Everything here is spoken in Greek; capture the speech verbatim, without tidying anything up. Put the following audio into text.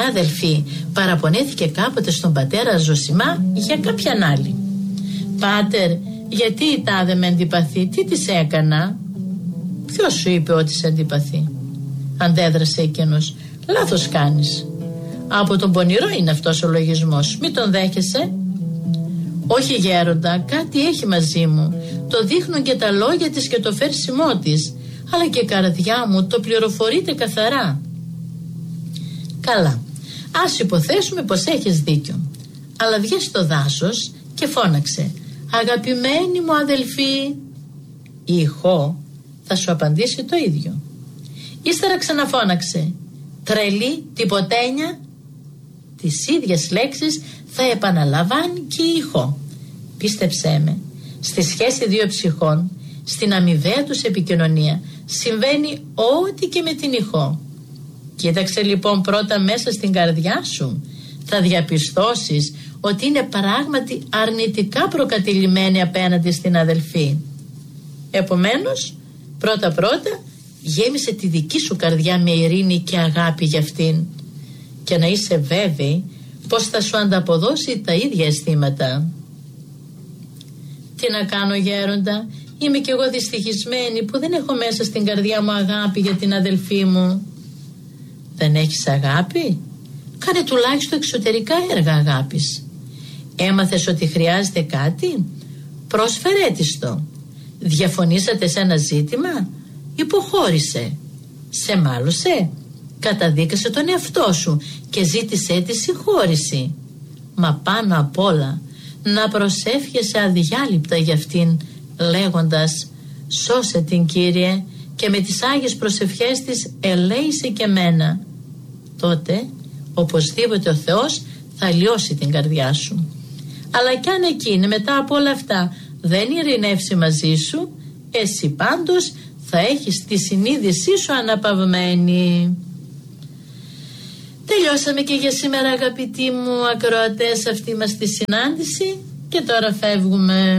Μια αδελφή παραπονέθηκε κάποτε στον πατέρα Ζωσιμά για κάποιαν άλλη. «Πάτερ, γιατί η τάδε με αντιπαθεί, τι της έκανα?» «Ποιος σου είπε ότι σε αντιπαθεί?» αντέδρασε εκείνος. «Λάθος κάνεις. Από τον πονηρό είναι αυτός ο λογισμός, μη τον δέχεσαι». «Όχι γέροντα, κάτι έχει μαζί μου. Το δείχνουν και τα λόγια της και το φέρσιμό της, αλλά και η καρδιά μου το πληροφορείται καθαρά». «Καλά, ας υποθέσουμε πως έχεις δίκιο. Αλλά βγες στο δάσος και φώναξε, αγαπημένη μου αδελφή». Η ηχό θα σου απαντήσει το ίδιο. Ύστερα ξαναφώναξε, τρελή, τυποτένια. Τις ίδιες λέξεις θα επαναλαμβάνει και η ηχό. Πίστεψέ με, στη σχέση δύο ψυχών, στην αμοιβαία τους επικοινωνία, συμβαίνει ό,τι και με την ηχό. Κοίταξε λοιπόν πρώτα μέσα στην καρδιά σου. Θα διαπιστώσεις ότι είναι πράγματι αρνητικά προκατηλημένη απέναντι στην αδελφή. Επομένως, πρώτα πρώτα γέμισε τη δική σου καρδιά με ειρήνη και αγάπη για αυτήν, και να είσαι βέβαιη πως θα σου ανταποδώσει τα ίδια αισθήματα. Τι να κάνω γέροντα, είμαι κι εγώ δυστυχισμένη που δεν έχω μέσα στην καρδιά μου αγάπη για την αδελφή μου. Δεν έχεις αγάπη? Κάνε τουλάχιστον εξωτερικά έργα αγάπης. Έμαθες ότι χρειάζεται κάτι? Πρόσφερέ της το. Διαφωνήσατε σε ένα ζήτημα? Υποχώρησε. Σε μάλωσε? Καταδίκασε τον εαυτό σου και ζήτησέ τη συγχώρηση. Μα πάνω απ' όλα να προσεύχεσαι αδιάλειπτα για αυτήν, λέγοντας, σώσε την Κύριε, και με τις άγιες προσευχές της ελέησε και μένα. Τότε οπωσδήποτε ο Θεός θα λιώσει την καρδιά σου. Αλλά κι αν εκείνη μετά από όλα αυτά δεν ειρηνεύσει μαζί σου, εσύ πάντως θα έχεις τη συνείδησή σου αναπαυμένη. Τελειώσαμε και για σήμερα, αγαπητοί μου ακροατές, αυτή μας τη συνάντηση, και τώρα φεύγουμε.